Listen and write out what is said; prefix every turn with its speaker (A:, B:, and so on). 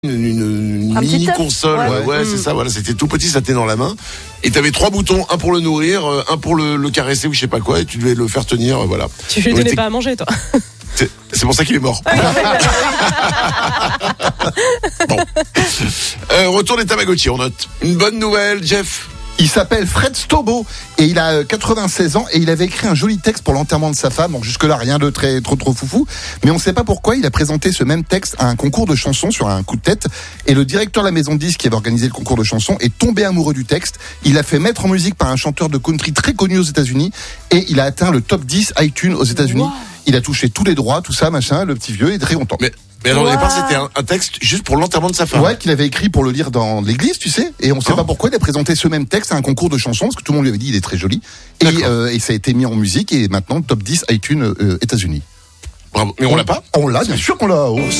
A: une
B: Un
A: mini
B: petit
A: console,
B: œuf,
A: ouais, c'est ça, voilà, c'était tout petit, ça tenait dans la main, et t'avais 3 boutons, un pour le nourrir, un pour le caresser ou je sais pas quoi, et tu devais le faire tenir, voilà.
C: Tu lui donnais pas à manger, toi.
A: C'est pour ça qu'il est mort. Bon. Retour des Tamagotchi, on note. Une bonne nouvelle, Jeff.
D: Il s'appelle Fred Stobo et il a 96 ans et il avait écrit un joli texte pour l'enterrement de sa femme. Donc jusque-là, rien de trop foufou. Mais on ne sait pas pourquoi il a présenté ce même texte à un concours de chansons sur un coup de tête. Et le directeur de la maison de disques qui avait organisé le concours de chansons est tombé amoureux du texte. Il l'a fait mettre en musique par un chanteur de country très connu aux États-Unis et il a atteint le top 10 iTunes aux États-Unis. Wow. Il a touché tous les droits, tout ça, machin. Le petit vieux est très content.
A: Mais alors, au départ, c'était un texte juste pour l'enterrement de sa femme.
D: Ouais, qu'il avait écrit pour le lire dans l'église, tu sais. Et on sait pas pourquoi il a présenté ce même texte à un concours de chansons, parce que tout le monde lui avait dit il est très joli. Et ça a été mis en musique et maintenant top 10 iTunes États-Unis.
A: Bravo. Mais on l'a pas?
D: On l'a, bien sûr qu'on l'a. Oh.